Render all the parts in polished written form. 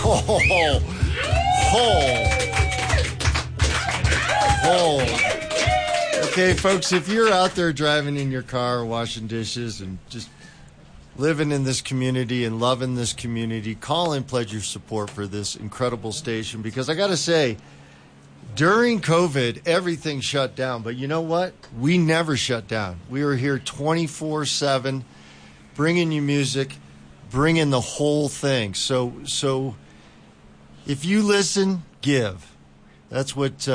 Okay, folks, if you're out there driving in your car, washing dishes, and just living in this community and loving this community, call and pledge your support for this incredible station, because I got to say, during COVID, everything shut down. But you know what? We never shut down. We were here 24/7, bringing you music, bringing the whole thing. So if you listen, give. That's what...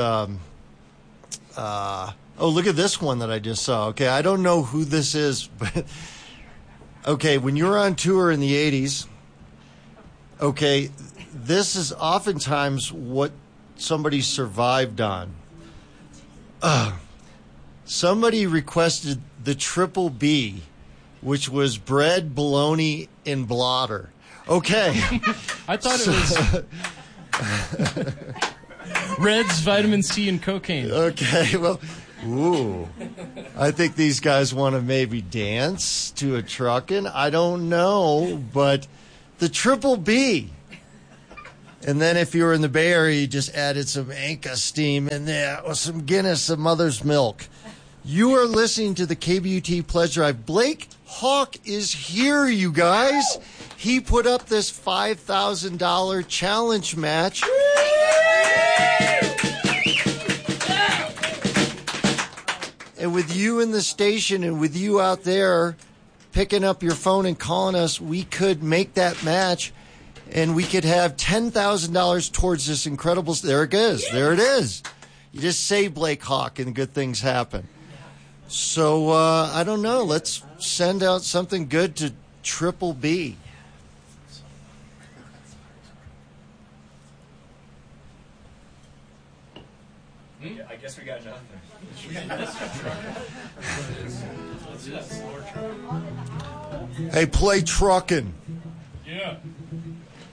look at this one that I just saw. Okay, I don't know who this is, but... Okay, when you were on tour in the 80s, okay, this is oftentimes what somebody survived on. Somebody requested the Triple B, which was bread, bologna, and blotter. Okay. I thought it was Reds, vitamin C, and cocaine. Okay, well, ooh. I think these guys want to maybe dance to a truckin'. I don't know, but the Triple B. And then if you were in the Bay Area, you just added some Anka steam in there, or some Guinness, some mother's milk. You are listening to the KBUT Pledge Drive. Blake Hawk is here, you guys. He put up this $5,000 challenge match. And with you in the station and with you out there picking up your phone and calling us, we could make that match. And we could have $10,000 towards this incredible... There it is. There it is. You just say Blake Hawk and good things happen. So, I don't know. Let's send out something good to Triple B. I guess we got nothing. Hey, play Truckin'.